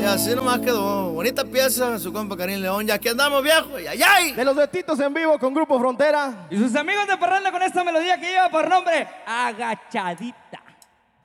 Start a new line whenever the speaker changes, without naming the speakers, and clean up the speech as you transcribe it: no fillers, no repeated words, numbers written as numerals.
así nomás quedó. Bonita pieza, su compa Karim León. Ya aquí andamos, viejo. ¡Ay, ay!
De los duetitos en vivo con Grupo Frontera.
Y sus amigos de Parranda con esta melodía que lleva por nombre Agachadita.